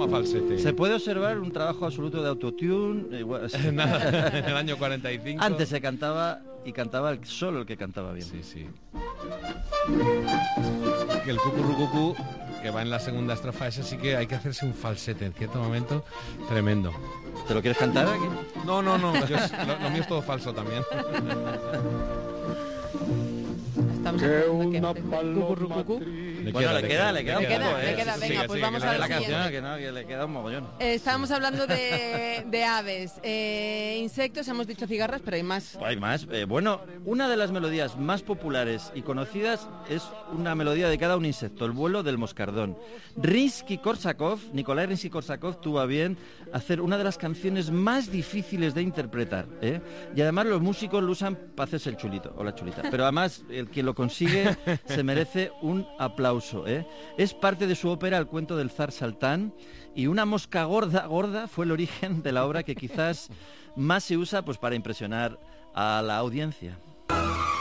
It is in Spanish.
toma falsete. Se puede observar un trabajo absoluto de autotune. Nada, en el año 45. Antes se cantaba y cantaba solo el que cantaba bien. Sí. Que el cucurrucucú, que va en la segunda estrofa, ese sí que hay que hacerse un falsete en cierto momento tremendo. ¿Te lo quieres cantar aquí? No, lo mío es todo falso también. Estamos hablando que cucurrucucú. Bueno, le queda un poco, le queda. Venga, pues vamos a la la canción, que le queda un mogollón. Estábamos hablando de aves, insectos, hemos dicho cigarras, pero hay más. Hay más. Bueno, una de las melodías más populares y conocidas es una melodía dedicada a un insecto, el vuelo del moscardón. Nikolai Rimsky-Korsakov tuvo a bien hacer una de las canciones más difíciles de interpretar, ¿eh? Y además los músicos lo usan para hacerse el chulito o la chulita, pero además el que lo consigue se merece un aplauso, ¿eh? Es parte de su ópera El cuento del zar Saltán, y una mosca gorda fue el origen de la obra que quizás más se usa pues para impresionar a la audiencia.